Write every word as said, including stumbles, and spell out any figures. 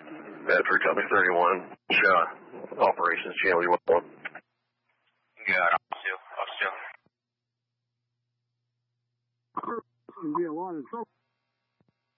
Bedford Company thirty-one, uh, Operations Channel one. Good, I'll still, I'll still. Be a lot of trouble.